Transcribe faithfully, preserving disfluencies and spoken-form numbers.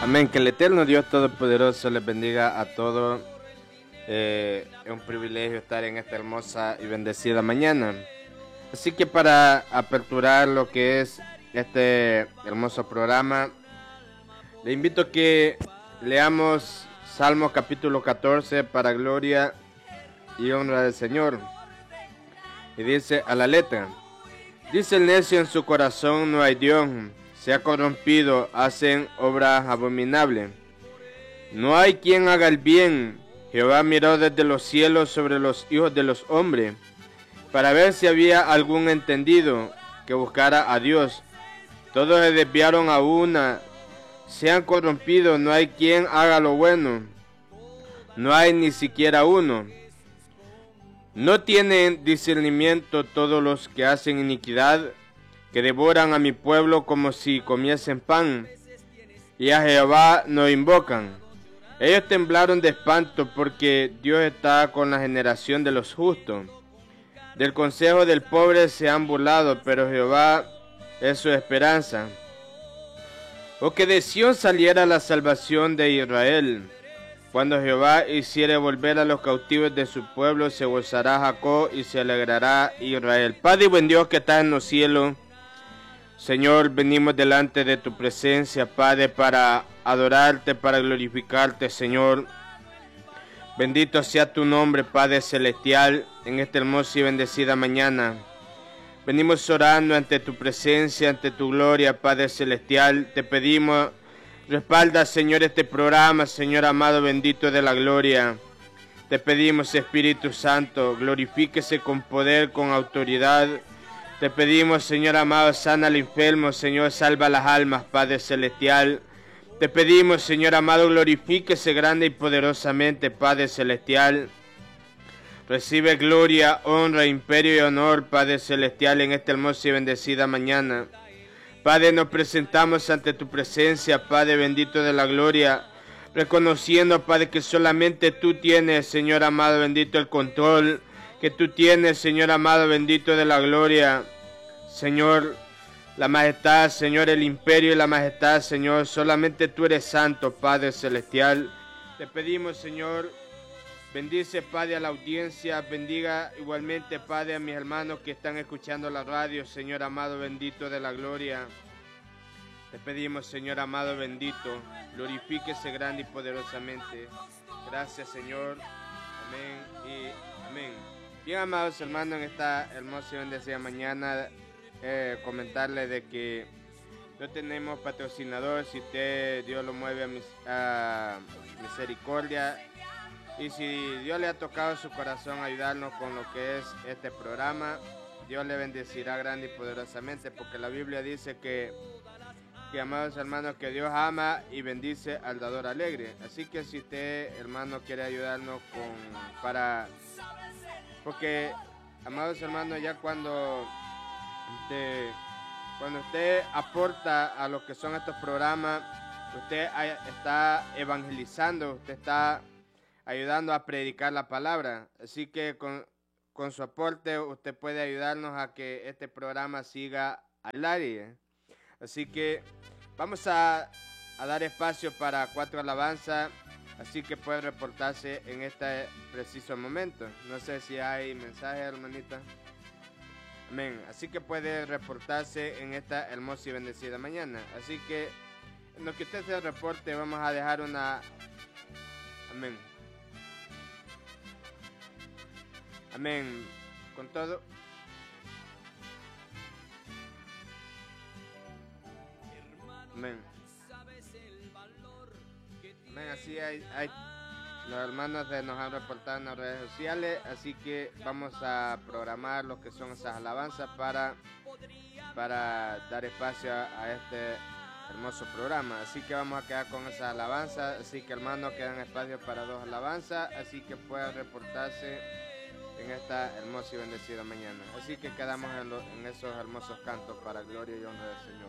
Amén. Que el eterno Dios Todopoderoso les bendiga a todos. Eh, es un privilegio estar en esta hermosa y bendecida mañana. Así que para aperturar lo que es este hermoso programa, le invito a que leamos Salmo capítulo catorce para gloria y honra del Señor. Y dice a la letra: dice el necio en su corazón, no hay Dios. Se ha corrompido, hacen obras abominables. No hay quien haga el bien. Jehová miró desde los cielos sobre los hijos de los hombres, para ver si había algún entendido que buscara a Dios. Todos se desviaron a una, se han corrompido, no hay quien haga lo bueno. No hay ni siquiera uno. No tienen discernimiento todos los que hacen iniquidad, que devoran a mi pueblo como si comiesen pan, y a Jehová no invocan. Ellos temblaron de espanto porque Dios está con la generación de los justos. Del consejo del pobre se han burlado, pero Jehová es su esperanza. O que de Sión saliera la salvación de Israel. Cuando Jehová hiciere volver a los cautivos de su pueblo, se gozará Jacob y se alegrará Israel. Padre y buen Dios que estás en los cielos, Señor, venimos delante de tu presencia, Padre, para adorarte, para glorificarte, Señor. Bendito sea tu nombre, Padre celestial, en esta hermosa y bendecida mañana. Venimos orando ante tu presencia, ante tu gloria, Padre celestial. Te pedimos, respalda, Señor, este programa, Señor amado, bendito de la gloria. Te pedimos, Espíritu Santo, glorifíquese con poder, con autoridad. Te pedimos, Señor amado, sana al enfermo, Señor, salva las almas, Padre celestial. Te pedimos, Señor amado, glorifíquese grande y poderosamente, Padre celestial. Recibe gloria, honra, imperio y honor, Padre celestial, en esta hermosa y bendecida mañana. Padre, nos presentamos ante tu presencia, Padre bendito de la gloria, reconociendo, Padre, que solamente tú tienes, Señor amado, bendito el control, que tú tienes, Señor amado, bendito de la gloria, Señor, la majestad, Señor, el imperio y la majestad, Señor, solamente tú eres santo, Padre celestial. Te pedimos, Señor, bendice, Padre, a la audiencia, bendiga igualmente, Padre, a mis hermanos que están escuchando la radio, Señor amado, bendito de la gloria. Te pedimos, Señor amado, bendito, glorifíquese grande y poderosamente. Gracias, Señor. Amén y amén. Bien, amados hermanos, en esta hermosa y bendecida mañana, eh, comentarle de que no tenemos patrocinador. Si usted, Dios lo mueve a, mis, a misericordia, y si Dios le ha tocado su corazón ayudarnos con lo que es este programa, Dios le bendecirá grande y poderosamente, porque la Biblia dice que, que amados hermanos, que Dios ama y bendice al dador alegre. Así que si usted, hermano, quiere ayudarnos con para porque, amados hermanos, ya cuando usted, cuando usted aporta a lo que son estos programas, usted está evangelizando, usted está ayudando a predicar la palabra. Así que con, con su aporte usted puede ayudarnos a que este programa siga al aire. Así que vamos a, a dar espacio para cuatro alabanzas. Así que puede reportarse en este preciso momento. No sé si hay mensaje, hermanita. Amén. Así que puede reportarse en esta hermosa y bendecida mañana. Así que en lo que usted se reporte, vamos a dejar una... Amén. Amén. Con todo... Amén. Amén. Así hay, hay... Los hermanos se nos han reportado en las redes sociales, así que vamos a programar lo que son esas alabanzas para, para dar espacio a este hermoso programa. Así que vamos a quedar con esas alabanzas, así que hermanos, quedan espacios para dos alabanzas, así que puedan reportarse en esta hermosa y bendecida mañana. Así que quedamos en, lo, en esos hermosos cantos para gloria y honra del Señor.